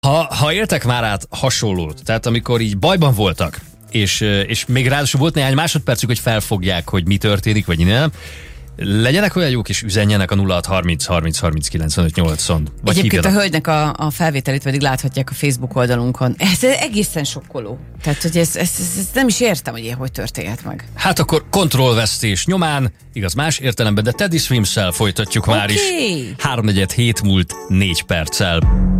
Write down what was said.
Ha éltek már át hasonlót, tehát amikor így bajban voltak, és még ráadásul volt néhány másodpercük, hogy felfogják, hogy mi történik, vagy nem, legyenek olyan jók, és üzenjenek a 0630 30 30 95 8-on. Egyébként a hölgynek a felvételét pedig láthatják a Facebook oldalunkon. Ez egészen sokkoló. Tehát, hogy ezt nem is értem, hogy történhet meg. Hát akkor kontrollvesztés nyomán, igaz más értelemben, de Teddy Swims-szel folytatjuk már is. 3:47 múlt 4 perccel.